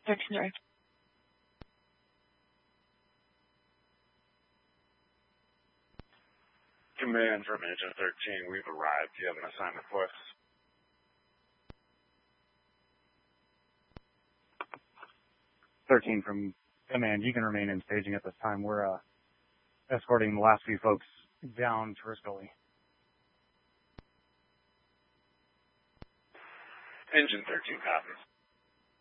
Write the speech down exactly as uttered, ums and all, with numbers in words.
thirteen direct. Command from Agent thirteen, we've arrived. Do you have an assignment for us? thirteen from Command, you can remain in staging at this time. We're uh, escorting the last few folks down Traverse Gully. Engine thirteen copies.